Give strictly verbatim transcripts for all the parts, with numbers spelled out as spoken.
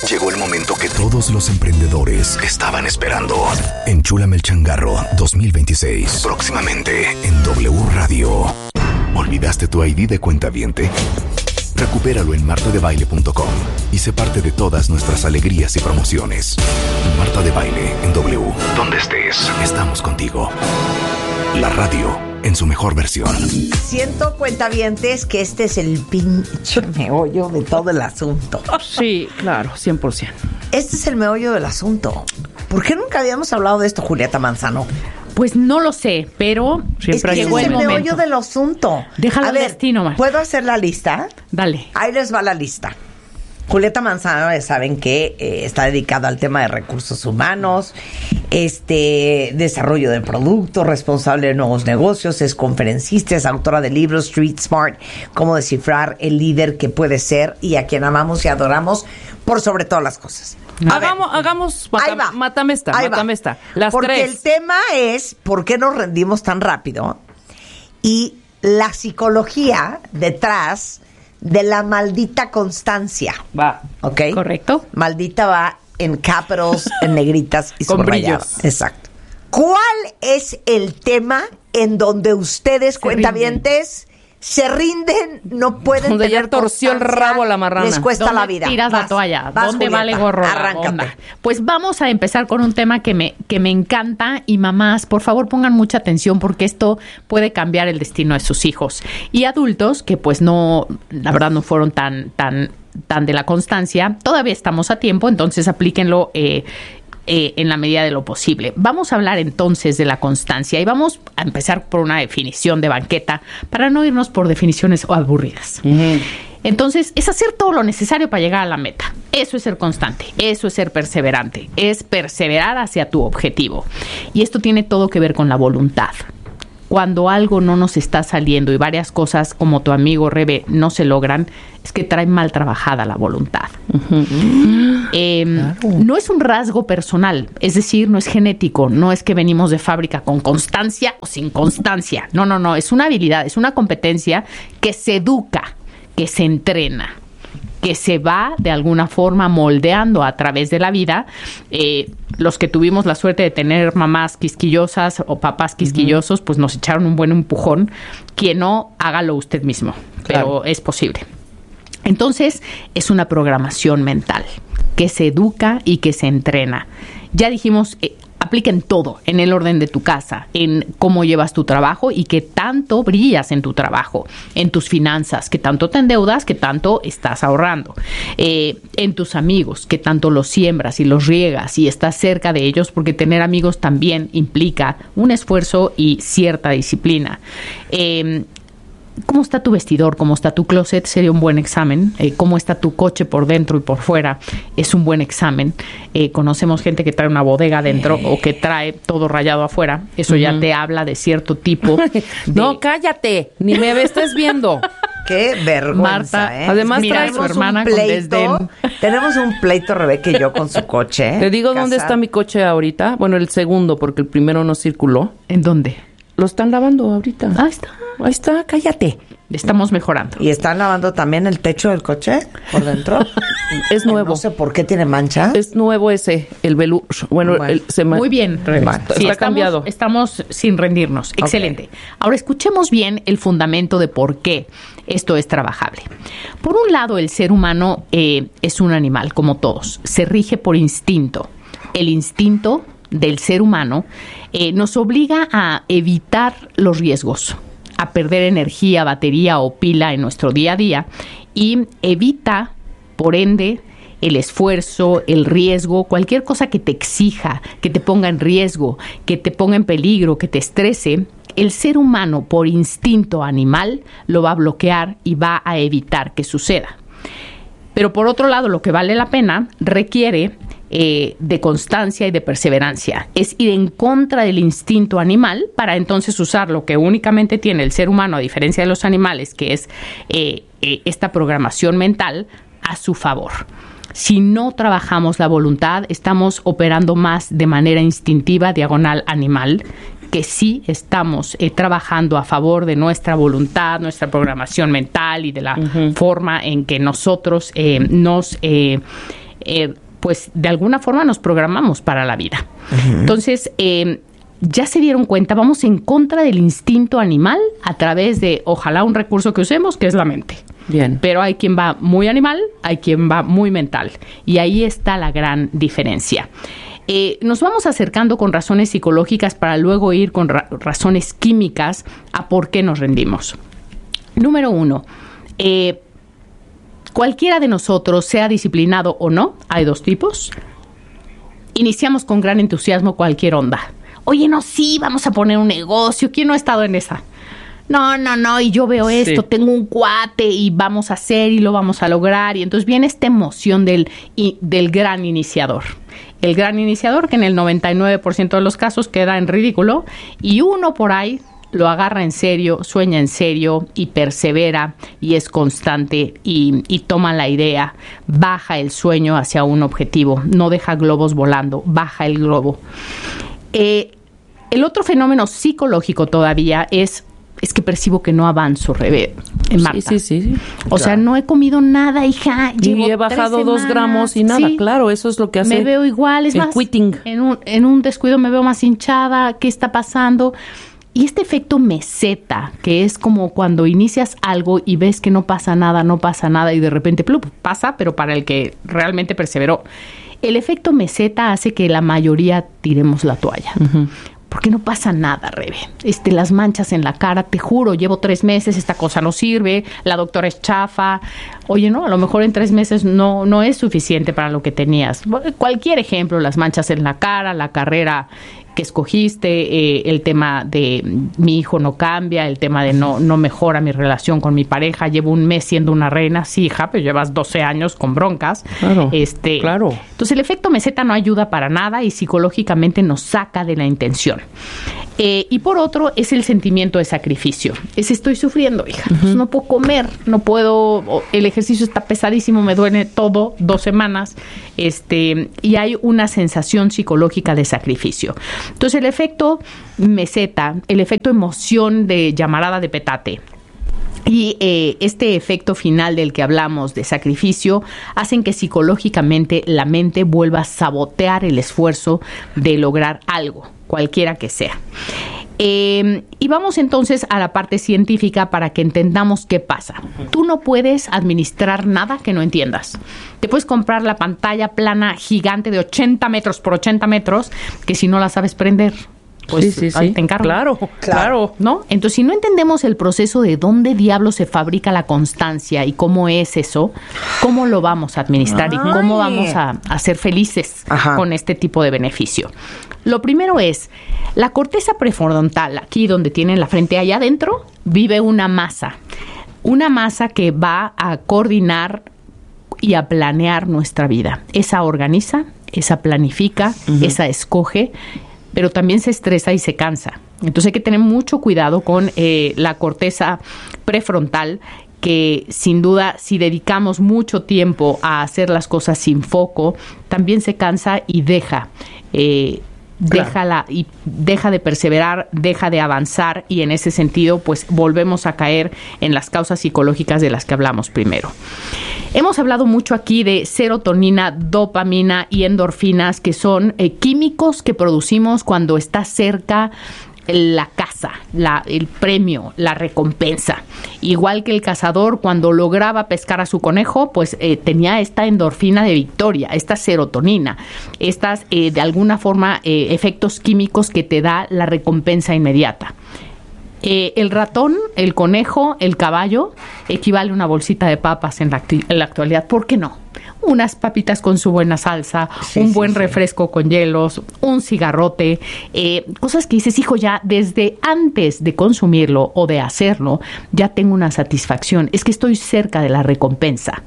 Llegó el momento que todos los emprendedores estaban esperando. Enchúlame el changarro dos mil veintiséis. Próximamente en W Radio. ¿Olvidaste tu I D de cuentaviente? Recupéralo en marta de baile punto com y sé parte de todas nuestras alegrías y promociones. Marta de Baile en W. Donde estés, estamos contigo. La radio en su mejor versión. Siento, cuentavientes, que este es el pinche meollo de todo el asunto. Sí, claro, cien por ciento. Este es el meollo del asunto. ¿Por qué nunca habíamos hablado de esto, Julieta Manzano? Pues no lo sé, pero es que llegó ese es el el momento. meollo del asunto. Déjalo A al ver, destino, Mar. ¿puedo hacer la lista? Dale. Ahí les va la lista. Julieta Manzano, ya saben que eh, está dedicada al tema de recursos humanos, este desarrollo de productos, responsable de nuevos negocios, es conferencista, es autora de libros Street Smart, cómo descifrar el líder que puede ser y a quien amamos y adoramos por sobre todas las cosas. A Hagamos, ver, hagamos, ahí va. mátame esta, Ahí mátame va. esta. Las Porque tres. el tema es por qué nos rendimos tan rápido y la psicología detrás de la maldita constancia. Va. ¿Ok? Correcto. Maldita va en capitals, en negritas y Con subrayadas. brillos. Exacto. ¿Cuál es el tema en donde ustedes, Se cuentavientes, se rinden, no pueden Donde ya tener torció el constancia, rabo la marrana? les cuesta ¿Dónde la vida? tiras Vas, la toalla? vas, ¿Dónde Julieta, vale gorro la arráncate. onda? Pues vamos a empezar con un tema que me, que me encanta y mamás, por favor pongan mucha atención porque esto puede cambiar el destino de sus hijos. Y adultos que pues no, la verdad no fueron tan, tan, tan de la constancia, todavía estamos a tiempo, entonces aplíquenlo eh, Eh, en la medida de lo posible. Vamos a hablar entonces de la constancia y vamos a empezar por una definición de banqueta para no irnos por definiciones aburridas. Uh-huh. Entonces, es hacer todo lo necesario para llegar a la meta. Eso es ser constante, eso es ser perseverante, es perseverar hacia tu objetivo. Y esto tiene todo que ver con la voluntad. Cuando algo no nos está saliendo y varias cosas, como tu amigo Rebe, no se logran, es que trae mal trabajada la voluntad. Uh-huh. Eh, claro. No es un rasgo personal, es decir, no es genético, no es que venimos de fábrica con constancia o sin constancia. No, no, no, es una habilidad, es una competencia que se educa, que se entrena, que se va de alguna forma moldeando a través de la vida. Eh, los que tuvimos la suerte de tener mamás quisquillosas o papás quisquillosos, uh-huh. pues nos echaron un buen empujón. Quien no, hágalo usted mismo, claro. Pero es posible. Entonces, es una programación mental que se educa y que se entrena. Ya dijimos, eh, apliquen todo en el orden de tu casa, en cómo llevas tu trabajo y qué tanto brillas en tu trabajo, en tus finanzas, qué tanto te endeudas, qué tanto estás ahorrando, eh, en tus amigos, qué tanto los siembras y los riegas y estás cerca de ellos, porque tener amigos también implica un esfuerzo y cierta disciplina. Eh, ¿Cómo está tu vestidor? ¿Cómo está tu closet? Sería un buen examen. Eh, ¿Cómo está tu coche por dentro y por fuera? Es un buen examen. Eh, conocemos gente que trae una bodega dentro o que trae todo rayado afuera. Eso uh-huh. ya te habla de cierto tipo de... No, cállate. Ni me estés viendo. Qué vergüenza, Marta, ¿eh? además Mira, trae a su hermana un pleito, con desdén. Tenemos un pleito, Rebeca y yo, con su coche. Te digo Casar. dónde está mi coche ahorita. Bueno, el segundo, porque el primero no circuló. ¿En dónde? Lo están lavando ahorita. Ahí está. Ahí está, cállate. Estamos mejorando. ¿Y están lavando también el techo del coche por dentro? Es nuevo. No sé por qué tiene mancha. Es nuevo ese, el velour. Bueno, bueno. El, se me... Muy bien, Rebeca. Vale. Sí, está estamos, cambiado. Estamos sin rendirnos. Excelente. Okay. Ahora escuchemos bien el fundamento de por qué esto es trabajable. Por un lado, el ser humano eh, es un animal, como todos. Se rige por instinto. El instinto del ser humano eh, nos obliga a evitar los riesgos, a perder energía, batería o pila en nuestro día a día y evita, por ende, el esfuerzo, el riesgo, cualquier cosa que te exija, que te ponga en riesgo, que te ponga en peligro, que te estrese. El ser humano, por instinto animal, lo va a bloquear y va a evitar que suceda. Pero por otro lado, lo que vale la pena requiere eh, de constancia y de perseverancia. Es ir en contra del instinto animal para entonces usar lo que únicamente tiene el ser humano, a diferencia de los animales, que es eh, eh, esta programación mental, a su favor. Si no trabajamos la voluntad, estamos operando más de manera instintiva, diagonal animal, que sí estamos eh, trabajando a favor de nuestra voluntad, nuestra programación mental y de la uh-huh. forma en que nosotros eh, nos eh, eh, pues de alguna forma nos programamos para la vida. Uh-huh. Entonces, eh, ya se dieron cuenta, vamos en contra del instinto animal a través de, ojalá, un recurso que usemos, que es la mente. Bien. Pero hay quien va muy animal, hay quien va muy mental. Y ahí está la gran diferencia. Eh, nos vamos acercando con razones psicológicas para luego ir con ra- razones químicas a por qué nos rendimos. Número uno, eh, cualquiera de nosotros, sea disciplinado o no, hay dos tipos, iniciamos con gran entusiasmo cualquier onda. Oye, no, sí, vamos a poner un negocio. ¿Quién no ha estado en esa? No, no, no, y yo veo esto, sí. Tengo un cuate y vamos a hacer y lo vamos a lograr. Y entonces viene esta emoción del, y, del gran iniciador. El gran iniciador que en el noventa y nueve por ciento de los casos queda en ridículo y uno por ahí lo agarra en serio, sueña en serio y persevera y es constante y, y toma la idea, baja el sueño hacia un objetivo, no deja globos volando, baja el globo. Eh, el otro fenómeno psicológico todavía es, es que percibo que no avanzo, Rebe, Marta. Sí, sí, sí. O claro. sea, no he comido nada, hija. Y he bajado dos gramos y nada, sí. Claro, eso es lo que hace. Me veo igual, es el más, quitting. En un, en un descuido me veo más hinchada, ¿qué está pasando? Y este efecto meseta, que es como cuando inicias algo y ves que no pasa nada, no pasa nada y de repente plup, pasa, pero para el que realmente perseveró. El efecto meseta hace que la mayoría tiremos la toalla. Uh-huh. Porque no pasa nada, Rebe. Este, las manchas en la cara, te juro, llevo tres meses, esta cosa no sirve, la doctora es chafa. Oye, no, a lo mejor en tres meses no, no es suficiente para lo que tenías. Cualquier ejemplo, las manchas en la cara, la carrera que escogiste, eh, el tema de mi hijo no cambia, el tema de no, no mejora mi relación con mi pareja, llevo un mes siendo una reina, sí, hija, pero llevas doce años con broncas. Claro, este, claro. Entonces el efecto meseta no ayuda para nada y psicológicamente nos saca de la intención. Eh, y por otro, es el sentimiento de sacrificio. Es estoy sufriendo, hija, uh-huh. Pues no puedo comer, no puedo, el ejercicio está pesadísimo, me duele todo, dos semanas, este, y hay una sensación psicológica de sacrificio. Entonces el efecto meseta, el efecto emoción de llamarada de petate y eh, este efecto final del que hablamos de sacrificio hacen que psicológicamente la mente vuelva a sabotear el esfuerzo de lograr algo, cualquiera que sea. Eh, y vamos entonces a la parte científica para que entendamos qué pasa. Tú no puedes administrar nada que no entiendas. Te puedes comprar la pantalla plana gigante de ochenta metros por ochenta metros que si no la sabes prender, pues sí, sí, ahí sí. te encargo. Claro, claro. ¿No? Entonces, si no entendemos el proceso de dónde diablos se fabrica la constancia y cómo es eso, ¿cómo lo vamos a administrar Ay. y cómo vamos a, a ser felices Ajá. con este tipo de beneficio? Lo primero es, la corteza prefrontal, aquí donde tienen la frente allá adentro, vive una masa. Una masa que va a coordinar y a planear nuestra vida. Esa organiza, esa planifica, uh-huh. esa escoge, pero también se estresa y se cansa. Entonces hay que tener mucho cuidado con eh, la corteza prefrontal, que sin duda si dedicamos mucho tiempo a hacer las cosas sin foco, también se cansa y deja, eh, claro. deja, la, y deja de perseverar, deja de avanzar y en ese sentido pues volvemos a caer en las causas psicológicas de las que hablamos primero. Hemos hablado mucho aquí de serotonina, dopamina y endorfinas, que son eh, químicos que producimos cuando está cerca la caza, la, el premio, la recompensa. Igual que el cazador cuando lograba pescar a su conejo, pues eh, tenía esta endorfina de victoria, esta serotonina, estas eh, de alguna forma eh, efectos químicos que te da la recompensa inmediata. Eh, el ratón, el conejo, el caballo equivale a una bolsita de papas en la, en la actualidad. ¿Por qué no? Unas papitas con su buena salsa, sí, un sí, buen sí. refresco con hielos, un cigarrote, eh, cosas que dices, hijo, ya desde antes de consumirlo o de hacerlo, ya tengo una satisfacción. Es que estoy cerca de la recompensa.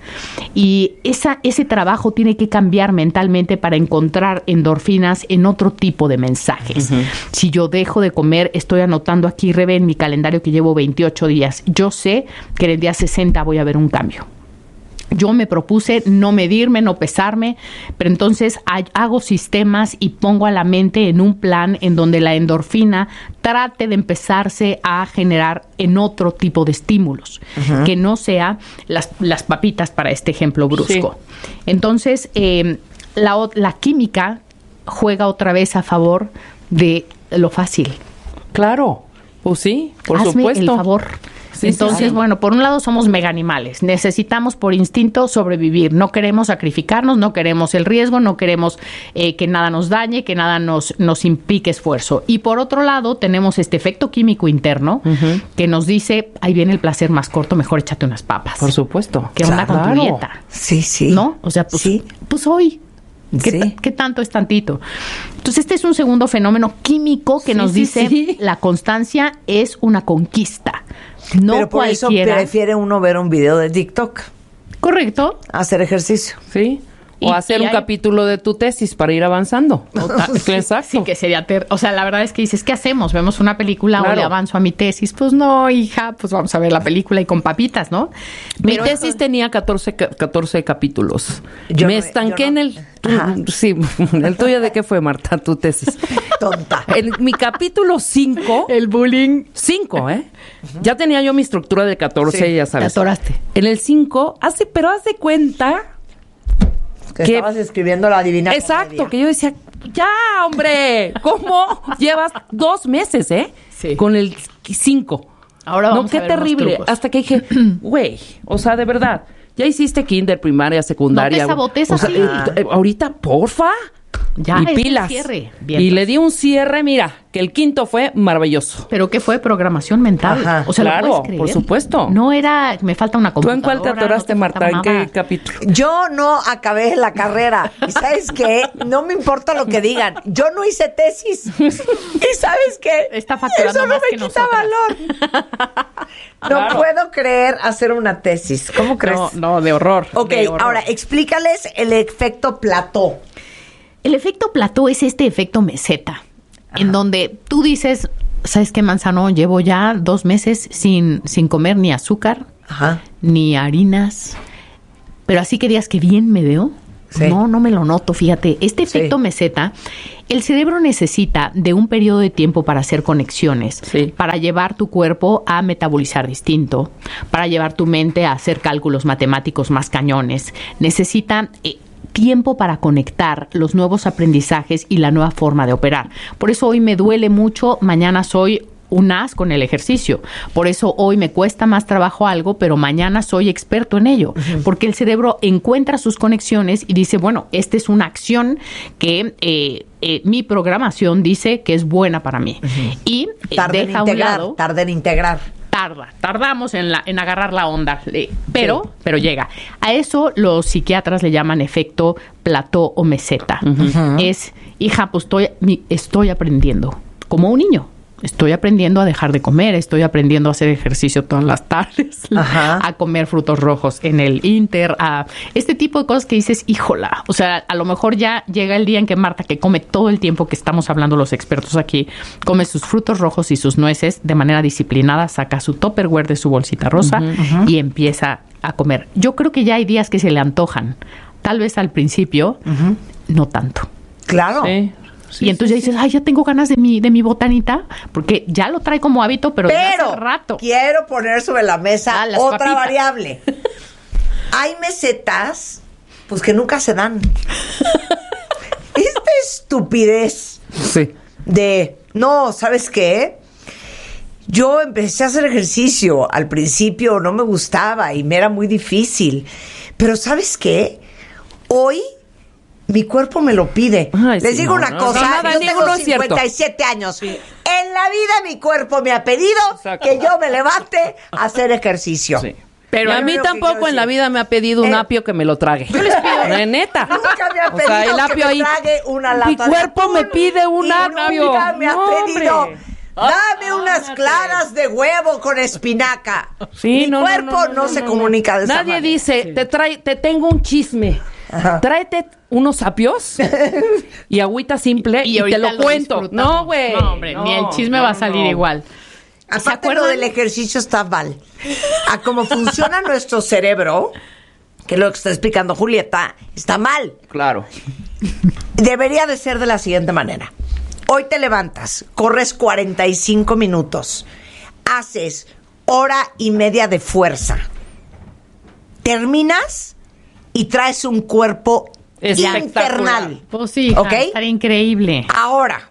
Y esa, ese trabajo tiene que cambiar mentalmente para encontrar endorfinas en otro tipo de mensajes. Uh-huh. Si yo dejo de comer, estoy anotando aquí, Rebe, en mi calendario que llevo veintiocho días. Yo sé que en el día sesenta voy a ver un cambio. Yo me propuse no medirme, no pesarme, pero entonces hago sistemas y pongo a la mente en un plan en donde la endorfina trate de empezarse a generar en otro tipo de estímulos, uh-huh. que no sea las, las papitas para este ejemplo brusco. Sí. Entonces, eh, la, la química juega otra vez a favor de lo fácil. Claro, pues sí, por Hazme supuesto. el favor. Sí, Entonces, sí, sí. bueno, por un lado somos mega animales, necesitamos por instinto sobrevivir, no queremos sacrificarnos, no queremos el riesgo, no queremos eh, que nada nos dañe, que nada nos, nos implique esfuerzo. Y por otro lado tenemos este efecto químico interno uh-huh. que nos dice, ahí viene el placer más corto, mejor échate unas papas. Por supuesto. ¿Qué onda claro. con tu dieta? Sí, sí. ¿No? O sea, pues, sí. pues hoy... ¿Qué, sí. ¿Qué tanto es tantito? Entonces, este es un segundo fenómeno químico que sí, nos sí, dice sí. la constancia es una conquista. No Pero por cualquiera. Eso prefiere uno ver un video de TikTok. Correcto. Hacer ejercicio. Sí. O y, hacer y un hay... capítulo de tu tesis para ir avanzando. Sí, exacto. Sí, que sería... Ter... O sea, la verdad es que dices, ¿qué hacemos? ¿Vemos una película claro. o le avanzo a mi tesis? Pues no, hija, pues vamos a ver la película y con papitas, ¿no? Mi Pero tesis esto... tenía catorce, catorce capítulos. Yo Me no, estanqué no... en el... Tu, sí, ¿el tuyo de qué fue, Marta, tu tesis? Tonta. En mi capítulo cinco... El bullying. cinco, ¿eh? Uh-huh. Ya tenía yo mi estructura de catorce, sí, ya sabes. Te atoraste. En el cinco, hace, pero haz de cuenta... Que, que estabas escribiendo la Divina Exacto, Comedia. Que yo decía, ya, hombre, ¿cómo llevas dos meses, eh? Sí. Con el cinco. Ahora vamos no, qué a ver terrible. trucos. Hasta que dije, güey, o sea, de verdad, ya hiciste kinder, primaria, secundaria. No te sabotees o sea, así. eh, ahorita, porfa. Ya, y pilas. Cierre. Y le di un cierre, mira, que el quinto fue maravilloso. ¿Pero qué fue? Programación mental. Ajá, o sea, claro, ¿lo puedes creer? por supuesto. No era, me falta una computadora. ¿Tú en cuál te atoraste, no Marta? ¿En qué nada. capítulo? Yo no acabé la carrera. ¿Y sabes qué? No me importa lo que digan. Yo no hice tesis. ¿Y sabes qué? Está facturando Eso no más me que quita nosotras. valor. No Claro. puedo creer hacer una tesis. ¿Cómo crees? No, no, de horror. Ok, de horror. ahora explícales el efecto plató. El efecto plató es este efecto meseta, ajá, en donde tú dices, ¿sabes qué, Manzano? Llevo ya dos meses sin, sin comer ni azúcar, ajá, ni harinas, pero así que digas que bien me veo. Sí. No, no me lo noto, fíjate. Este efecto sí. meseta, el cerebro necesita de un periodo de tiempo para hacer conexiones, sí. para llevar tu cuerpo a metabolizar distinto, para llevar tu mente a hacer cálculos matemáticos más cañones. Necesita... Eh, tiempo para conectar los nuevos aprendizajes y la nueva forma de operar. Por eso hoy me duele mucho, mañana soy un as con el ejercicio. Por eso hoy me cuesta más trabajo algo, pero mañana soy experto en ello. Uh-huh. Porque el cerebro encuentra sus conexiones y dice, bueno, esta es una acción que eh, eh, mi programación dice que es buena para mí. Uh-huh. Y eh, tarda deja en integrar, a un lado... Tarda en integrar. Tarda, tardamos en, la, en agarrar la onda, pero, sí. pero llega. A eso los psiquiatras le llaman efecto plató o meseta. Uh-huh. Es, hija, pues estoy, estoy aprendiendo, como un niño. Estoy aprendiendo a dejar de comer, estoy aprendiendo a hacer ejercicio todas las tardes, ajá, a comer frutos rojos en el Inter, a este tipo de cosas que dices, híjola, o sea, a lo mejor ya llega el día en que Marta, que come todo el tiempo que estamos hablando los expertos aquí, come sus frutos rojos y sus nueces de manera disciplinada, saca su Tupperware de su bolsita rosa, uh-huh, uh-huh, y empieza a comer. Yo creo que ya hay días que se le antojan, tal vez al principio, uh-huh, no tanto. Claro. Sí. Sí, y entonces sí, ya dices, sí. ay, ya tengo ganas de mi, de mi botanita, porque ya lo trae como hábito, pero, pero desde hace rato. Quiero poner sobre la mesa ah, otra papitas. variable. Hay mesetas, pues que nunca se dan. Esta estupidez sí. de, no, ¿sabes qué? Yo empecé a hacer ejercicio. Al principio no me gustaba y me era muy difícil. Pero ¿sabes qué? Hoy mi cuerpo me lo pide. Ay, Les sí, digo no, una no, cosa, no, nada, yo tengo no es cincuenta y siete años. Sí. En la vida mi cuerpo me ha pedido exacto, que yo me levante a hacer ejercicio. Sí. Pero y a mí tampoco en la vida me ha pedido un eh, apio que me lo trague. Yo les pido. De neta. Nunca me ha O pedido sea, el apio que me ahí, trague una lata mi de cuerpo atún, me pide un y apio. nunca me ha No, pedido... hombre. Dame unas claras de huevo con espinaca. Sí, Mi no, cuerpo no, no, no, no, se no, comunica no. de esa Nadie manera. dice, Sí. te trae, te tengo un chisme. Ajá. Tráete unos apios y agüita simple y, ahorita te lo, lo cuento. disfrutamos. No, güey. No, hombre, no, ni el chisme no, va a salir no. igual. ¿Se Aparte acuerdan? lo del ejercicio está mal. A cómo funciona nuestro cerebro, que lo que está explicando Julieta está mal. Claro. Debería de ser de la siguiente manera. Hoy te levantas, corres cuarenta y cinco minutos, haces hora y media de fuerza, terminas y traes un cuerpo infernal. Pues sí, ¿ok? estaría increíble. Ahora,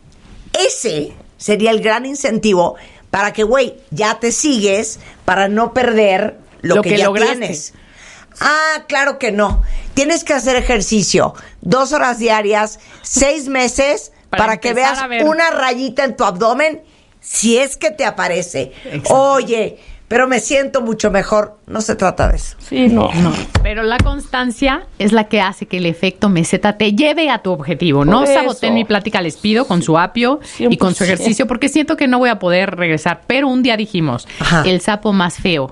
ese sería el gran incentivo para que, güey, ya te sigues para no perder lo, Lo que, que ya lograste. tienes. Ah, claro que no. Tienes que hacer ejercicio dos horas diarias, seis meses, para, Para que empezar veas a ver. una rayita en tu abdomen, si es que te aparece. Exacto. Oye, pero me siento mucho mejor. No se trata de eso. Sí, no. No, pero la constancia es la que hace que el efecto meseta te lleve a tu objetivo. Por No eso. saboteen mi plática, les pido, con su apio cien por ciento. y con su ejercicio, porque siento que no voy a poder regresar. Pero un día dijimos, Ajá. el sapo más feo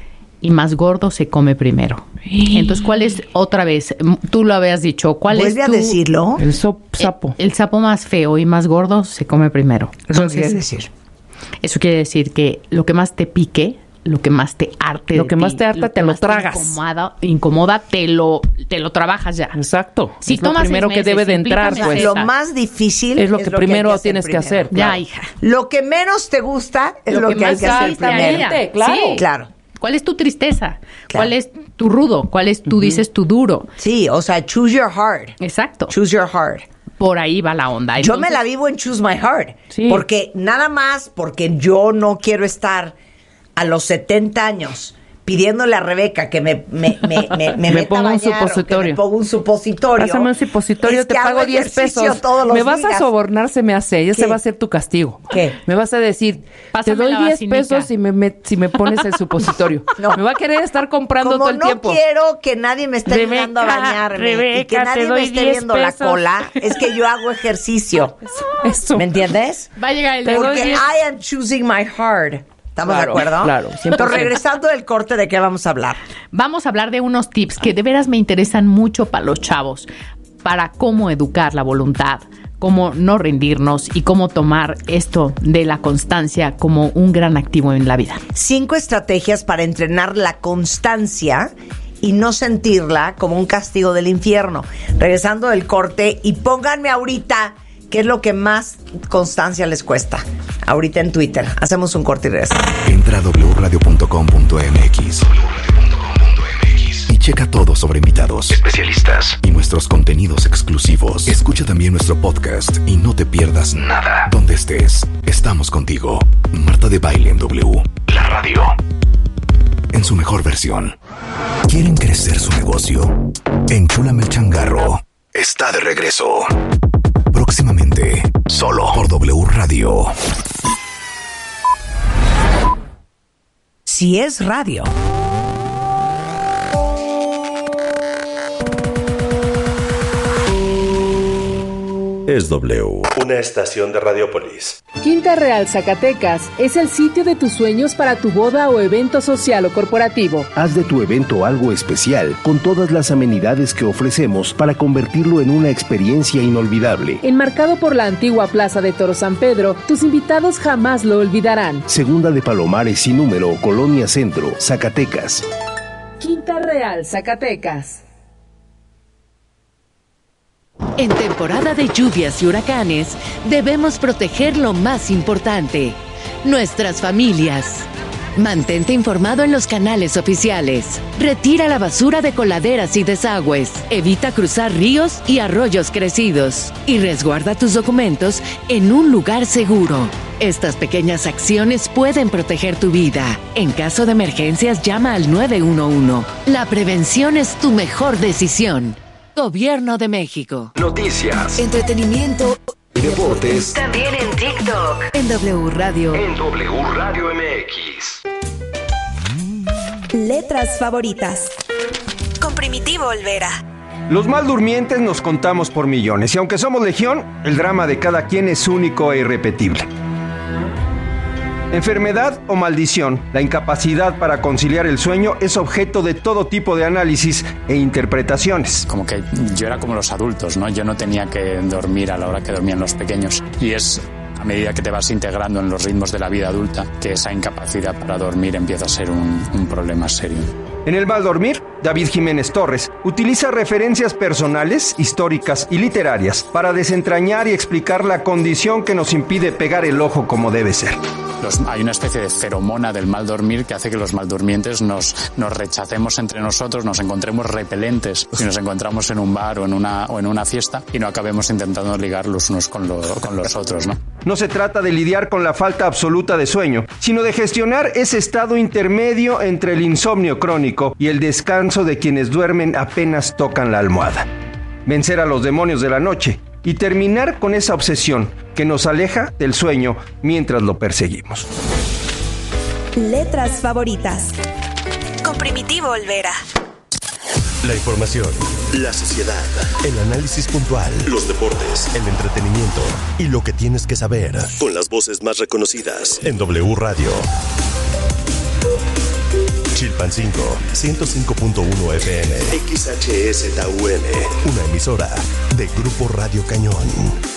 y más gordo se come primero. Entonces, ¿cuál es, otra vez, tú lo habías dicho, cuál es Vuelve a tu- decirlo. El sop- sapo. El, el sapo más feo y más gordo se come primero. Eso Entonces, quiere decir. eso quiere decir que lo que más te pique, lo que más te arte, Lo de que ti, más te harta, que te lo más tragas. Incomoda, incomoda te lo, te lo trabajas ya. Exacto. Si es lo tomas primero seis que debe de meses, entrar, implícame pues. Lo esa. más difícil Es lo que primero hay hacer tienes que hacer. Ya, Claro. hija. Lo que menos te gusta es lo, Lo que, que hay más que hacer hay primero. también. claro. Sí. Claro. ¿Cuál es tu tristeza? Claro. ¿Cuál es tu rudo? ¿Cuál es, tú dices, tu duro? Sí, o sea, choose your heart. Exacto. Choose your heart. Por ahí va la onda. Yo me Entonces, la vivo en choose my heart. Sí. Porque nada más porque yo no quiero estar a los setenta años pidiéndole a Rebeca que me, me, me, me, me Me meta ponga a un bañar o que supositorio. me ponga un supositorio. Pásame un supositorio, Es te que pago hago diez ejercicio pesos. todos los Me vas a días. sobornar, se me hace. Y ese ¿Qué? va a ser tu castigo. ¿Qué? Me vas a decir, Pásame te doy la diez vacinica. pesos si me, me- si me pones el supositorio. No. Me va a querer estar comprando Como todo el no tiempo. quiero que nadie me esté Rebeca, ayudando a bañarme y que Rebeca, nadie te me doy esté diez viendo la pesos. cola, es que yo hago ejercicio. Eso. ¿Me entiendes? Va a llegar el Te doy Porque diez. I am choosing my heart. ¿Estamos Claro, de acuerdo? claro, cien por Pero ciento. regresando del corte, ¿de qué vamos a hablar? Vamos a hablar de unos tips que de veras me interesan mucho para los chavos, para cómo educar la voluntad, cómo no rendirnos y cómo tomar esto de la constancia como un gran activo en la vida. Cinco estrategias para entrenar la constancia y no sentirla como un castigo del infierno. Regresando del corte, y pónganme ahorita qué es lo que más constancia les cuesta. Ahorita en Twitter. Hacemos un corte y regresamos. Entra a doble u radio punto com punto m x y checa todo sobre invitados, especialistas y nuestros contenidos exclusivos. Escucha también nuestro podcast y no te pierdas nada. Donde estés, estamos contigo. Marta de Baile en W, la radio, en su mejor versión. ¿Quieren crecer su negocio? Enchúlame el changarro está de regreso. Próximamente, solo por W Radio. Si es radio. Es W, una estación de Radiopolis. Quinta Real Zacatecas es el sitio de tus sueños para tu boda o evento social o corporativo. Haz de tu evento algo especial con todas las amenidades que ofrecemos para convertirlo en una experiencia inolvidable. Enmarcado por la antigua Plaza de Toro San Pedro, tus invitados jamás lo olvidarán. Segunda de Palomares sin número, Colonia Centro, Zacatecas. Quinta Real Zacatecas. En temporada de lluvias y huracanes, debemos proteger lo más importante, nuestras familias. Mantente informado en los canales oficiales. Retira la basura de coladeras y desagües. Evita cruzar ríos y arroyos crecidos. Y resguarda tus documentos en un lugar seguro. Estas pequeñas acciones pueden proteger tu vida. En caso de emergencias, llama al nueve uno uno. La prevención es tu mejor decisión. Gobierno de México. Noticias, Entretenimiento. deportes, También en TikTok. En W Radio. en W Radio M X. Letras favoritas. Con Primitivo Olvera. Los mal durmientes nos contamos por millones y aunque somos legión, el drama de cada quien es único e irrepetible. Enfermedad o maldición, la incapacidad para conciliar el sueño es objeto de todo tipo de análisis e interpretaciones. Como que yo era como los adultos, ¿no? Yo no tenía que dormir a la hora que dormían los pequeños. Y es a medida que te vas integrando en los ritmos de la vida adulta que esa incapacidad para dormir empieza a ser un, un problema serio. En El mal dormir, David Jiménez Torres utiliza referencias personales, históricas y literarias para desentrañar y explicar la condición que nos impide pegar el ojo como debe ser. Los, hay una especie de feromona del mal dormir que hace que los maldurmientes nos, nos rechacemos entre nosotros, nos encontremos repelentes si nos encontramos en un bar o en una, o en una fiesta y no acabemos intentando ligar los unos con, lo, con los otros, ¿no? No se trata de lidiar con la falta absoluta de sueño, sino de gestionar ese estado intermedio entre el insomnio crónico y el descanso de quienes duermen apenas tocan la almohada. Vencer a los demonios de la noche y terminar con esa obsesión que nos aleja del sueño mientras lo perseguimos. Letras favoritas. Con Primitivo Olvera. La información, la sociedad, el análisis puntual, los deportes, el entretenimiento y lo que tienes que saber. Con las voces más reconocidas en W Radio. Chilpancingo, ciento cinco punto uno F M. X H S T U M. Una emisora de Grupo Radio Cañón.